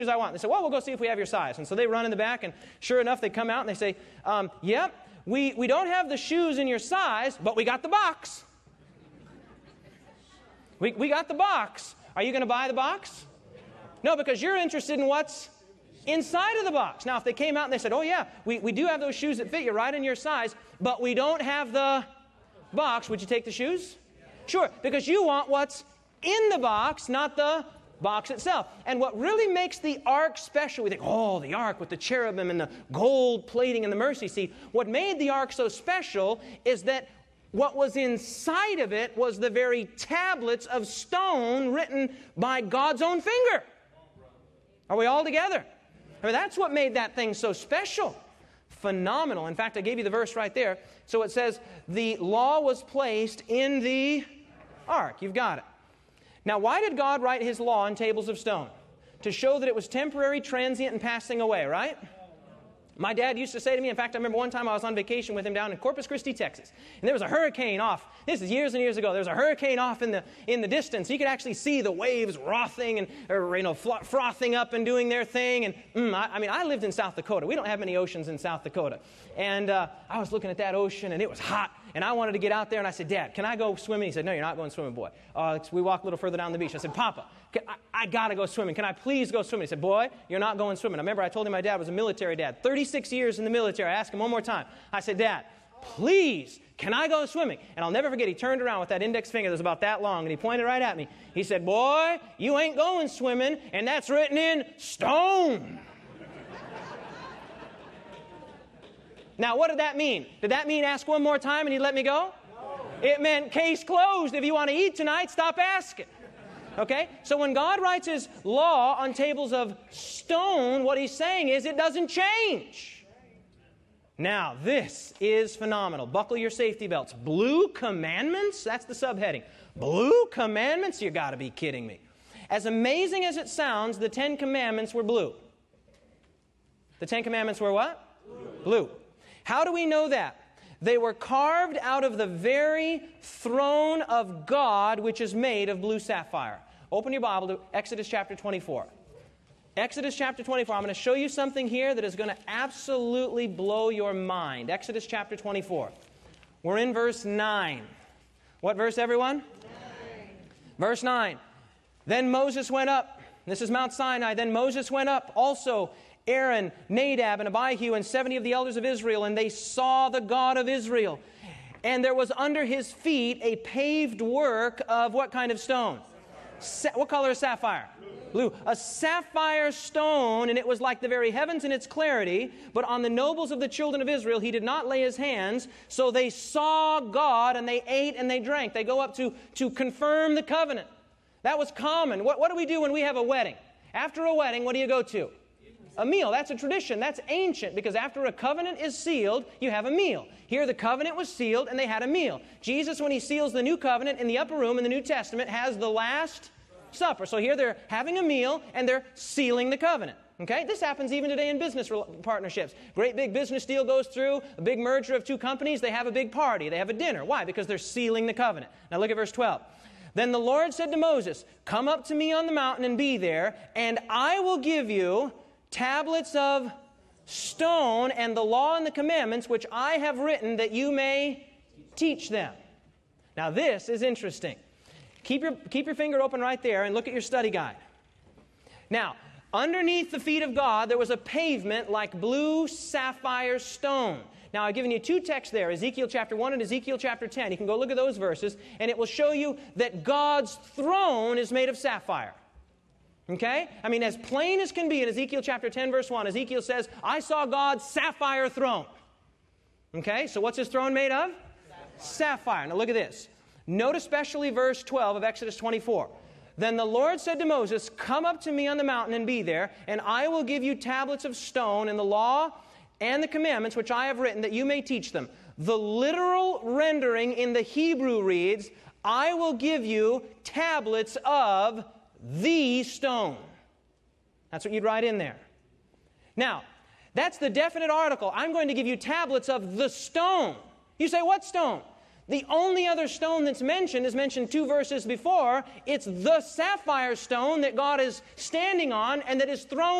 shoes I want. They say, well, we'll go see if we have your size. And so they run in the back, and sure enough, they come out and they say, yep, we don't have the shoes in your size, but we got the box. We got the box. Are you going to buy the box? No, because you're interested in what's inside of the box. Now, if they came out and they said, oh, yeah, we do have those shoes that fit you right in your size, but we don't have the box, would you take the shoes? Sure, because you want what's in the box, not the box itself. And what really makes the ark special, we think, oh, the ark with the cherubim and the gold plating and the mercy seat. What made the ark so special is that what was inside of it was the very tablets of stone written by God's own finger. Are we all together? I mean, that's what made that thing so special. Phenomenal. In fact, I gave you the verse right there. So it says, the law was placed in the ark. You've got it. Now, why did God write His law on tables of stone? To show that it was temporary, transient, and passing away, right? My dad used to say to me, in fact, I remember one time I was on vacation with him down in Corpus Christi, Texas, and there was a hurricane off. This is years and years ago. There was a hurricane off in the distance. You could actually see the waves frothing frothing up and doing their thing. And I lived in South Dakota. We don't have many oceans in South Dakota. And I was looking at that ocean, and it was hot. And I wanted to get out there, and I said, Dad, can I go swimming? He said, no, you're not going swimming, boy. We walked a little further down the beach. I said, Papa, I got to go swimming. Can I please go swimming? He said, boy, you're not going swimming. I remember I told him my dad was a military dad, 36 years in the military. I asked him one more time. I said, Dad, please, can I go swimming? And I'll never forget, he turned around with that index finger that was about that long, and he pointed right at me. He said, boy, you ain't going swimming, and that's written in stone. Now, what did that mean? Did that mean ask one more time and he'd let me go? No. It meant case closed. If you want to eat tonight, stop asking. Okay? So when God writes His law on tables of stone, what He's saying is it doesn't change. Now, this is phenomenal. Buckle your safety belts. Blue commandments? That's the subheading. Blue commandments? You got to be kidding me. As amazing as it sounds, the 10 Commandments were blue. The 10 Commandments were what? Blue. How do we know that? They were carved out of the very throne of God, which is made of blue sapphire. Open your Bible to Exodus chapter 24. Exodus chapter 24. I'm going to show you something here that is going to absolutely blow your mind. Exodus chapter 24. We're in verse 9. What verse, everyone? 9. Verse 9. Then Moses went up. This is Mount Sinai. Then Moses went up also, Aaron, Nadab, and Abihu, and 70 of the elders of Israel, and they saw the God of Israel. And there was under his feet a paved work of what kind of stone? What color is sapphire? Blue. A sapphire stone, and it was like the very heavens in its clarity, but on the nobles of the children of Israel He did not lay His hands, so they saw God, and they ate and they drank. They go up to confirm the covenant. That was common. What do we do when we have a wedding? After a wedding, what do you go to? A meal. That's a tradition. That's ancient, because after a covenant is sealed, you have a meal. Here the covenant was sealed and they had a meal. Jesus, when He seals the new covenant in the upper room in the New Testament, has the Last Supper. So here they're having a meal and they're sealing the covenant. Okay? This happens even today in business partnerships. Great big business deal goes through, a big merger of two companies, they have a big party, they have a dinner. Why? Because they're sealing the covenant. Now look at verse 12. Then the Lord said to Moses, come up to me on the mountain and be there, and I will give you tablets of stone and the law and the commandments which I have written, that you may teach them. Now this is interesting. Keep your finger open right there and look at your study guide. Now, underneath the feet of God, there was a pavement like blue sapphire stone. Now, I've given you two texts there, Ezekiel chapter 1 and Ezekiel chapter 10. You can go look at those verses, and it will show you that God's throne is made of sapphire. Okay? I mean, as plain as can be in Ezekiel chapter 10, verse 1, Ezekiel says, I saw God's sapphire throne. Okay? So what's His throne made of? Sapphire. Now look at this. Note especially verse 12 of Exodus 24. Then the Lord said to Moses, come up to me on the mountain and be there, and I will give you tablets of stone and the law and the commandments which I have written, that you may teach them. The literal rendering in the Hebrew reads, I will give you tablets of the stone. That's what you'd write in there. Now, that's the definite article. I'm going to give you tablets of the stone. You say, what stone? The only other stone that's mentioned is mentioned 2 verses before. It's the sapphire stone that God is standing on and that is thrown